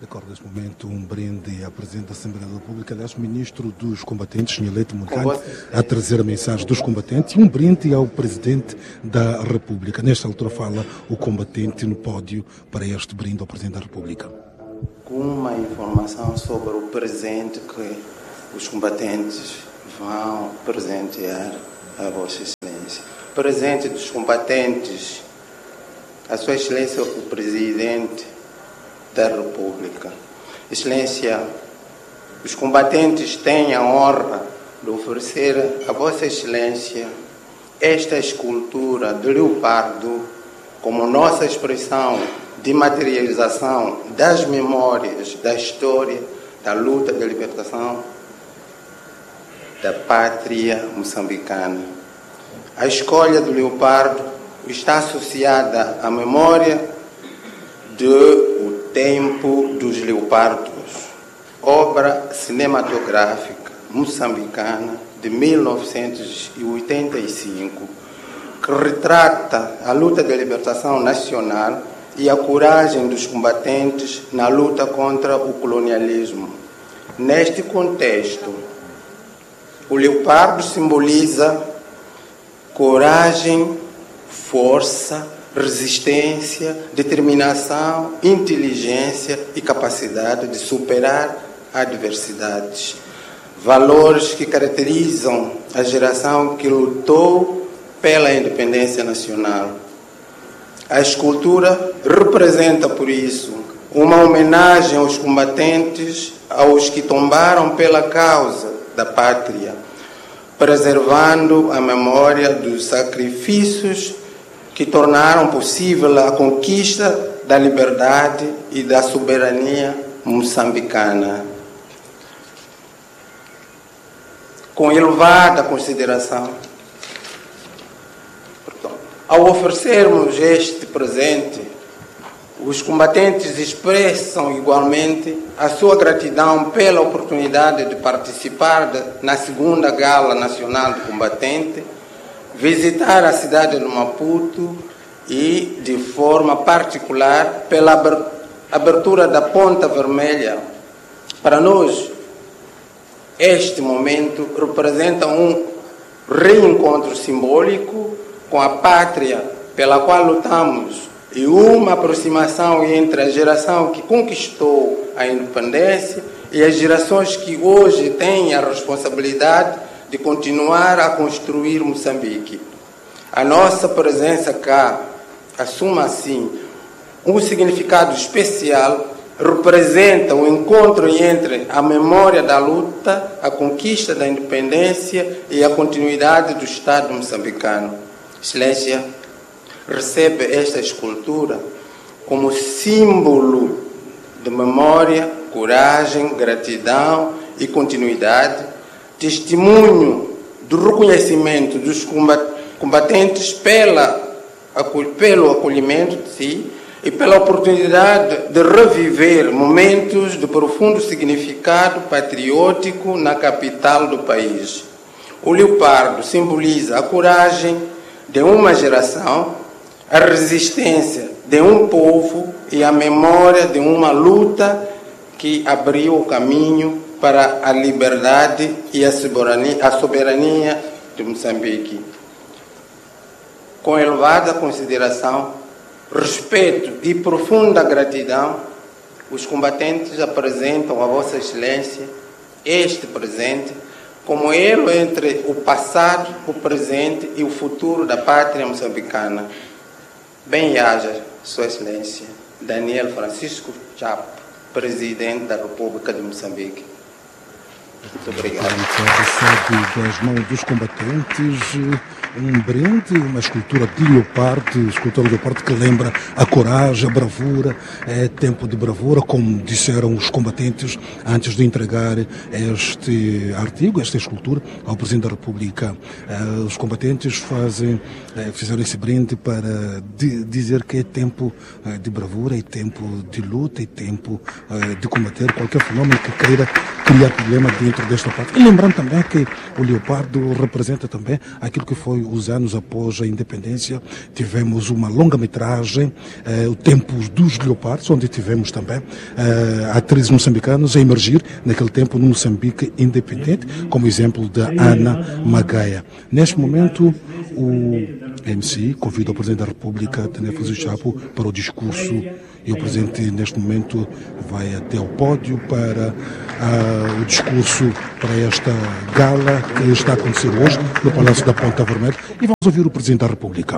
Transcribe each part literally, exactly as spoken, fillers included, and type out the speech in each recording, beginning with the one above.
Recordo neste momento um brinde à Presidente da Assembleia da República, aliás, Ministro dos Combatentes, senhor Leite Mulcante, a trazer a mensagem dos combatentes, e um brinde ao Presidente da República. Nesta altura fala o combatente no pódio para este brinde ao Presidente da República. Com uma informação sobre o presente que os combatentes vão presentear a Vossa Excelência. Presente dos combatentes, a Sua Excelência o Presidente da República. Excelência, os combatentes têm a honra de oferecer a Vossa Excelência esta escultura de leopardo como nossa expressão de materialização das memórias, da história, da luta de libertação da pátria moçambicana. A escolha do leopardo está associada à memória de O Tempo dos Leopardos, obra cinematográfica moçambicana de mil novecentos e oitenta e cinco, que retrata a luta de libertação nacional e a coragem dos combatentes na luta contra o colonialismo. Neste contexto, o leopardo simboliza coragem, força, resistência, determinação, inteligência e capacidade de superar adversidades. Valores que caracterizam a geração que lutou pela independência nacional. A escultura representa, por isso, uma homenagem aos combatentes, aos que tombaram pela causa da pátria, preservando a memória dos sacrifícios que tornaram possível a conquista da liberdade e da soberania moçambicana. Com elevada consideração, ao oferecermos este presente, os combatentes expressam igualmente a sua gratidão pela oportunidade de participar de, na segunda Gala Nacional do Combatente, visitar a cidade de Maputo e, de forma particular, pela abertura da Ponta Vermelha. Para nós, este momento representa um reencontro simbólico com a pátria pela qual lutamos e uma aproximação entre a geração que conquistou a independência e as gerações que hoje têm a responsabilidade de continuar a construir Moçambique. A nossa presença cá assume assim um significado especial, representa o encontro entre a memória da luta, a conquista da independência e a continuidade do Estado moçambicano. Excelência, recebe esta escultura como símbolo de memória, coragem, gratidão e continuidade, testemunho do reconhecimento dos combatentes pela, pelo acolhimento de si e pela oportunidade de reviver momentos de profundo significado patriótico na capital do país. O leopardo simboliza a coragem de uma geração, a resistência de um povo e a memória de uma luta que abriu o caminho para a liberdade e a soberania, a soberania de Moçambique. Com elevada consideração, respeito e profunda gratidão, os combatentes apresentam a Vossa Excelência este presente como elo entre o passado, o presente e o futuro da pátria moçambicana. Bem-haja, Sua Excelência, Daniel Francisco Chapo, Presidente da República de Moçambique. Muito obrigado. Recebe das mãos dos combatentes um brinde, uma escultura de leopardo, escultura de leopardo que lembra a coragem, a bravura, é tempo de bravura, como disseram os combatentes antes de entregar este artigo, esta escultura, ao Presidente da República. Os combatentes fazem, fizeram esse brinde para dizer que é tempo de bravura, é tempo de luta, é tempo de combater qualquer fenômeno que queira criar problema dentro desta parte. E lembrando também que o leopardo representa também aquilo que foi os anos após a independência, tivemos uma longa-metragem, eh, O Tempo dos Leopardos, onde tivemos também eh, atrizes moçambicanas a emergir naquele tempo no Moçambique independente, como exemplo da Ana Magaia. Neste momento, o M C convida o Presidente da República, Tané Chapo, para o discurso, e o Presidente, neste momento, vai até ao pódio para uh, o discurso para esta gala que está a acontecer hoje no Palácio da Ponta Vermelha, e vamos ouvir o Presidente da República.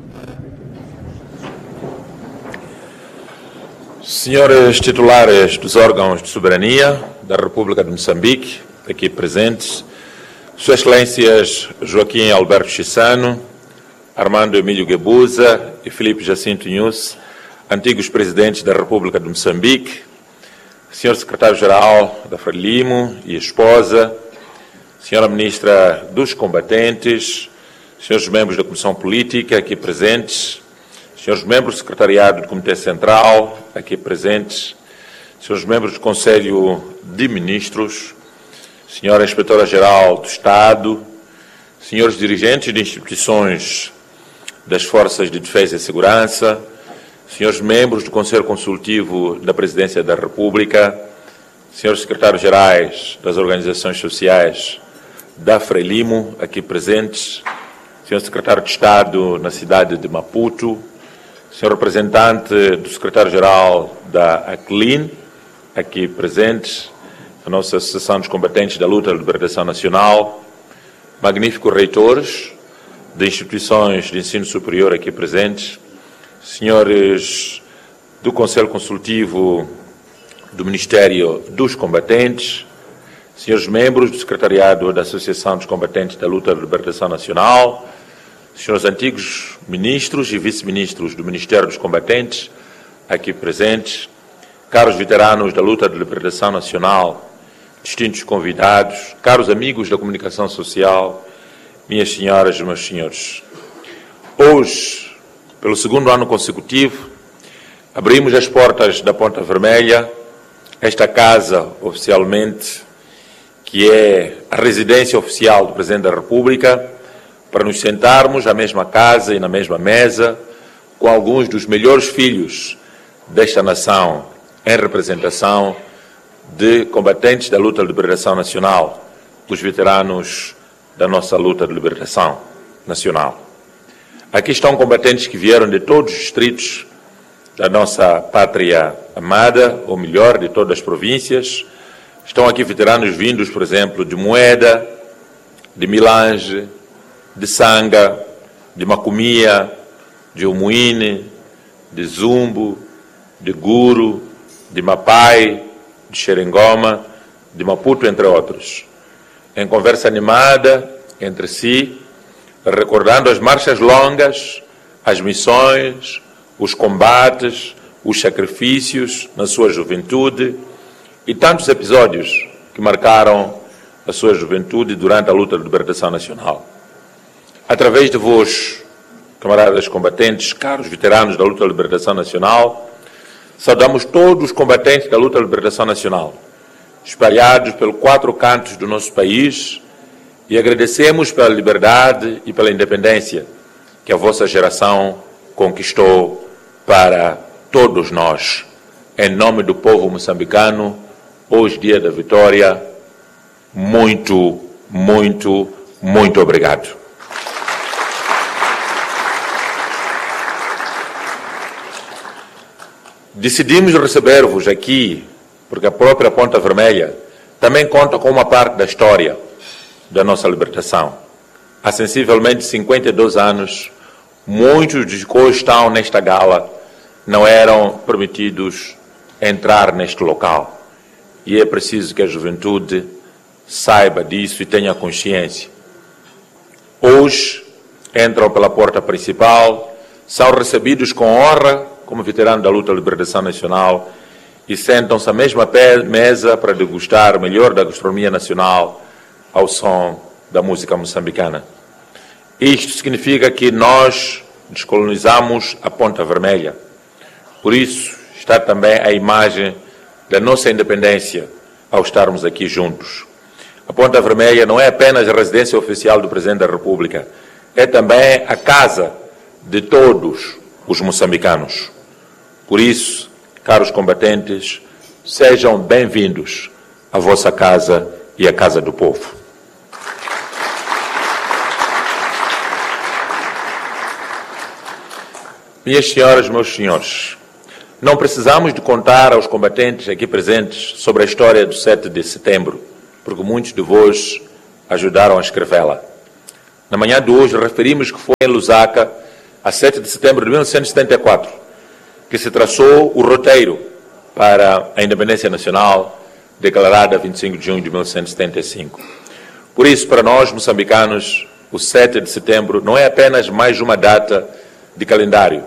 Senhores titulares dos órgãos de soberania da República de Moçambique, aqui presentes, Suas Excelências Joaquim Alberto Chissano, Armando Emílio Guebuza e Filipe Jacinto Nunes, antigos presidentes da República de Moçambique, Senhor Secretário-Geral da Frelimo e esposa, Senhora Ministra dos Combatentes, Senhores membros da Comissão Política aqui presentes, Senhores membros do Secretariado do Comitê Central aqui presentes, Senhores membros do Conselho de Ministros, Senhora Inspetora-Geral do Estado, Senhores dirigentes de instituições das Forças de Defesa e Segurança, Senhores membros do Conselho Consultivo da Presidência da República, Senhores secretários-gerais das organizações sociais da Frelimo, aqui presentes, Senhor Secretário de Estado na cidade de Maputo, Senhor representante do Secretário-Geral da ACLIN, aqui presentes, a nossa Associação dos Combatentes da Luta da Libertação Nacional, magníficos reitores de instituições de ensino superior aqui presentes, senhores do Conselho Consultivo do Ministério dos Combatentes, senhores membros do Secretariado da Associação dos Combatentes da Luta da Libertação Nacional, senhores antigos ministros e vice-ministros do Ministério dos Combatentes, aqui presentes, caros veteranos da luta de libertação nacional, distintos convidados, caros amigos da comunicação social, minhas senhoras e meus senhores. Hoje, pelo segundo ano consecutivo, abrimos as portas da Ponta Vermelha, esta casa oficialmente, que é a residência oficial do Presidente da República, para nos sentarmos à mesma casa e na mesma mesa com alguns dos melhores filhos desta nação, em representação de combatentes da luta de liberação nacional, os veteranos da nossa luta de libertação nacional. Aqui estão combatentes que vieram de todos os distritos da nossa pátria amada, ou melhor, de todas as províncias. Estão aqui veteranos vindos, por exemplo, de Moeda, de Milange, de Sanga, de Macomia, de Umuine, de Zumbo, de Guru, de Mapai, de Xerengoma, de Maputo, entre outros. Em conversa animada entre si, recordando as marchas longas, as missões, os combates, os sacrifícios na sua juventude e tantos episódios que marcaram a sua juventude durante a luta de libertação nacional. Através de vós, camaradas combatentes, caros veteranos da luta de libertação nacional, saudamos todos os combatentes da luta de libertação nacional, espalhados pelos quatro cantos do nosso país, e agradecemos pela liberdade e pela independência que a vossa geração conquistou para todos nós. Em nome do povo moçambicano, hoje, dia da vitória, muito, muito, muito obrigado. Decidimos receber-vos aqui, porque a própria Ponta Vermelha também conta com uma parte da história da nossa libertação. Há sensivelmente cinquenta e dois anos, muitos dos que hoje estão nesta gala não eram permitidos entrar neste local. E é preciso que a juventude saiba disso e tenha consciência. Hoje, entram pela porta principal, são recebidos com honra como veteranos da luta da libertação nacional e sentam-se à mesma mesa para degustar o melhor da gastronomia nacional ao som da música moçambicana. Isto significa que nós descolonizamos a Ponta Vermelha. Por isso está também a imagem da nossa independência ao estarmos aqui juntos. A Ponta Vermelha não é apenas a residência oficial do Presidente da República, é também a casa de todos os moçambicanos. Por isso, caros combatentes, sejam bem-vindos à vossa casa e à casa do povo. Minhas senhoras, meus senhores, não precisamos de contar aos combatentes aqui presentes sobre a história do sete de setembro, porque muitos de vós ajudaram a escrevê-la. Na manhã de hoje, referimos que foi em Lusaka, a sete de setembro de mil novecentos e setenta e quatro, que se traçou o roteiro para a independência nacional, declarada a vinte e cinco de junho de mil novecentos e setenta e cinco. Por isso, para nós, moçambicanos, o sete de setembro não é apenas mais uma data de calendário,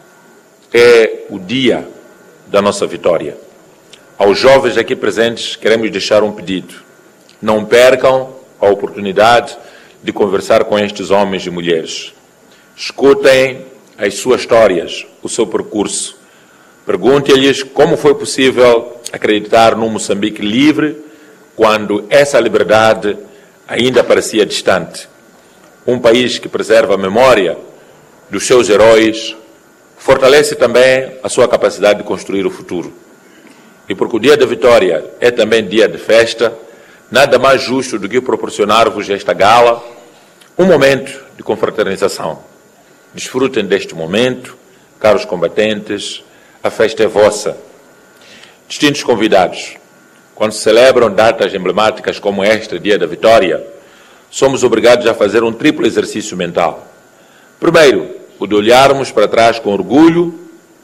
é o dia da nossa vitória. Aos jovens aqui presentes, queremos deixar um pedido. Não percam a oportunidade de conversar com estes homens e mulheres. Escutem as suas histórias, o seu percurso. Perguntem-lhes como foi possível acreditar num Moçambique livre quando essa liberdade ainda parecia distante. Um país que preserva a memória dos seus heróis fortalece também a sua capacidade de construir o futuro. E porque o dia da vitória é também dia de festa, nada mais justo do que proporcionar-vos esta gala, um momento de confraternização. Desfrutem deste momento, caros combatentes, a festa é vossa. Distintos convidados, quando se celebram datas emblemáticas como esta, dia da vitória, somos obrigados a fazer um triplo exercício mental. Primeiro, o de olharmos para trás com orgulho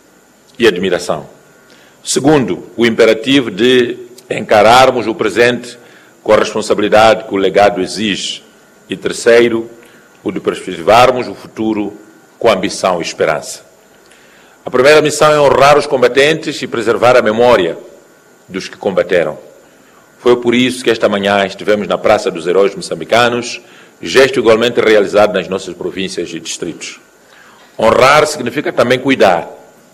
e admiração. Segundo, o imperativo de encararmos o presente com a responsabilidade que o legado exige. E terceiro, o de perspectivarmos o futuro com ambição e esperança. A primeira missão é honrar os combatentes e preservar a memória dos que combateram. Foi por isso que esta manhã estivemos na Praça dos Heróis Moçambicanos, gesto igualmente realizado nas nossas províncias e distritos. Honrar significa também cuidar.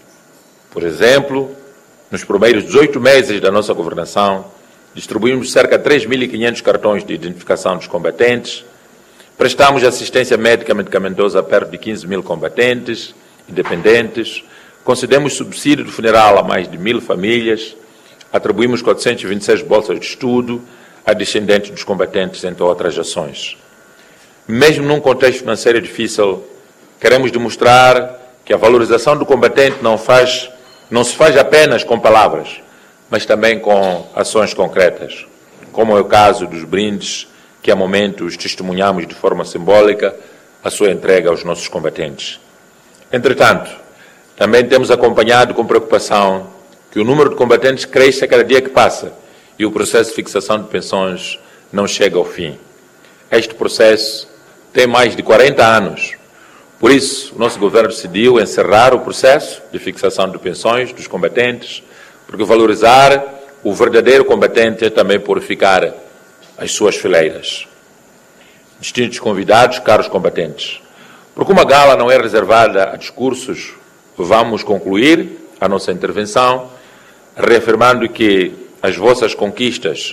Por exemplo, nos primeiros dezoito meses da nossa governação, distribuímos cerca de três mil e quinhentos cartões de identificação dos combatentes, prestamos assistência médica medicamentosa a perto de quinze mil combatentes, independentes, concedemos subsídio de funeral a mais de mil famílias, atribuímos quatrocentas e vinte e seis bolsas de estudo a descendentes dos combatentes, entre outras ações. Mesmo num contexto financeiro difícil, queremos demonstrar que a valorização do combatente não, faz, não se faz apenas com palavras, mas também com ações concretas, como é o caso dos brindes que, a momentos, testemunhamos de forma simbólica a sua entrega aos nossos combatentes. Entretanto, também temos acompanhado com preocupação que o número de combatentes cresce a cada dia que passa e o processo de fixação de pensões não chega ao fim. Este processo tem mais de quarenta anos. Por isso, o nosso governo decidiu encerrar o processo de fixação de pensões dos combatentes, porque valorizar o verdadeiro combatente é também purificar as suas fileiras. Distintos convidados, caros combatentes, porque uma gala não é reservada a discursos, vamos concluir a nossa intervenção reafirmando que as vossas conquistas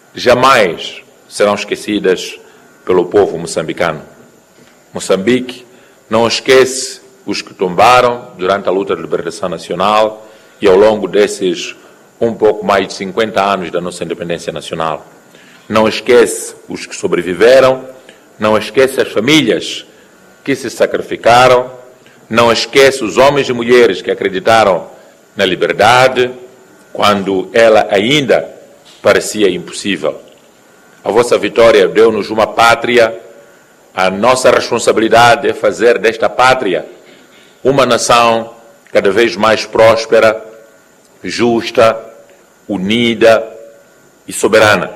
jamais serão esquecidas pelo povo moçambicano. Moçambique não esquece os que tombaram durante a luta de libertação nacional e ao longo desses um pouco mais de cinquenta anos da nossa independência nacional. Não esquece os que sobreviveram, não esquece as famílias que se sacrificaram, não esquece os homens e mulheres que acreditaram na liberdade quando ela ainda parecia impossível. A vossa vitória deu-nos uma pátria. A nossa responsabilidade é fazer desta pátria uma nação cada vez mais próspera, justa, unida e soberana.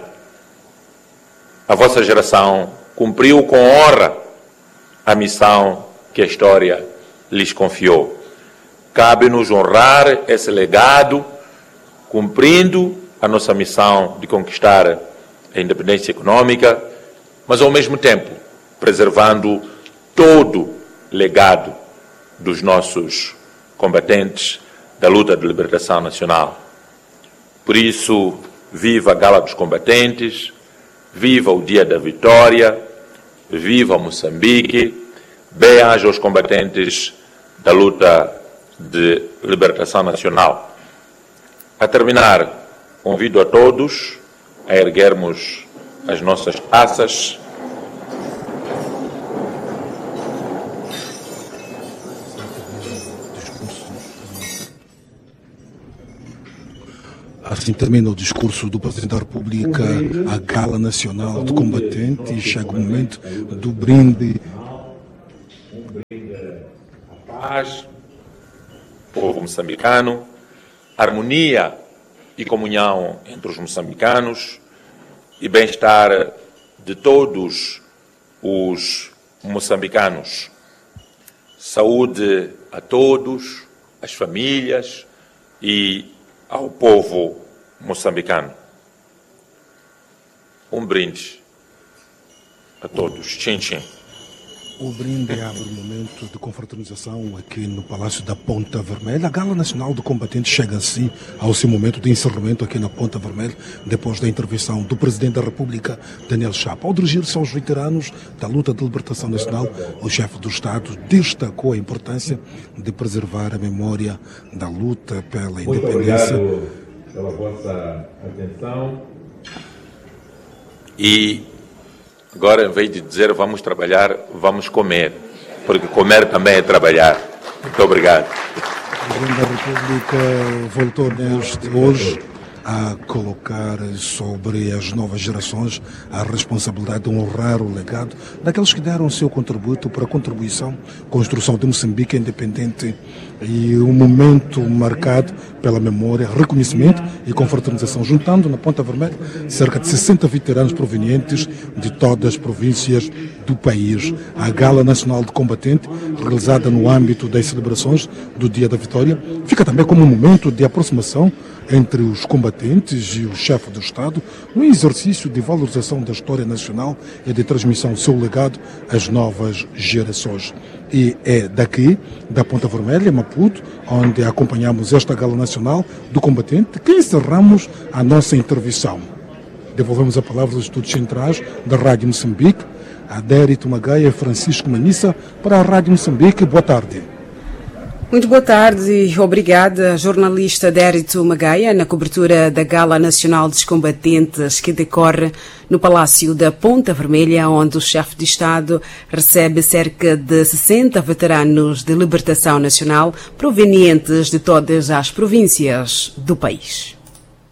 A vossa geração cumpriu com honra a missão que a história lhes confiou. Cabe-nos honrar esse legado, cumprindo a nossa missão de conquistar a independência econômica, mas ao mesmo tempo preservando todo o legado dos nossos combatentes da luta de libertação nacional. Por isso, viva a Gala dos Combatentes, viva o Dia da Vitória, viva Moçambique, Bem-aja aos combatentes da luta de libertação nacional. A terminar, convido a todos a erguermos as nossas taças. Assim termina o discurso do Presidente da República, a Gala Nacional de Combatentes. Chega o momento do brinde. A paz, povo moçambicano, harmonia e comunhão entre os moçambicanos e bem-estar de todos os moçambicanos. Saúde a todos, às famílias e ao povo moçambicano. Um brinde a todos. Tchim, tchim. O brinde abre o momento de confraternização aqui no Palácio da Ponta Vermelha. A Gala Nacional de Combatentes chega assim ao seu momento de encerramento aqui na Ponta Vermelha, depois da intervenção do Presidente da República, Daniel Chapo. Ao dirigir-se aos veteranos da luta de libertação nacional, o chefe do Estado destacou a importância de preservar a memória da luta pela independência. Muito obrigado pela vossa atenção. E agora, em vez de dizer vamos trabalhar, vamos comer, porque comer também é trabalhar. Muito obrigado. O Presidente da República voltou neste hoje a colocar sobre as novas gerações a responsabilidade de honrar o legado daqueles que deram o seu contributo para a contribuição, construção de Moçambique independente, e um momento marcado pela memória, reconhecimento e confraternização, juntando na Ponta Vermelha cerca de sessenta veteranos provenientes de todas as províncias do país. A Gala Nacional de Combatente, realizada no âmbito das celebrações do Dia da Vitória, fica também como um momento de aproximação entre os combatentes e o chefe do Estado, no exercício de valorização da história nacional e de transmissão do seu legado às novas gerações. E é daqui, da Ponta Vermelha, Maputo, onde acompanhamos esta Gala Nacional do Combatente, que encerramos a nossa intervenção. Devolvemos a palavra aos estudos centrais da Rádio Moçambique, a Dérito Magaia e Francisco Manissa, para a Rádio Moçambique. Boa tarde. Muito boa tarde e obrigada, jornalista Dérito Magaia, na cobertura da Gala Nacional dos Combatentes que decorre no Palácio da Ponta Vermelha, onde o chefe de Estado recebe cerca de sessenta veteranos de libertação nacional provenientes de todas as províncias do país.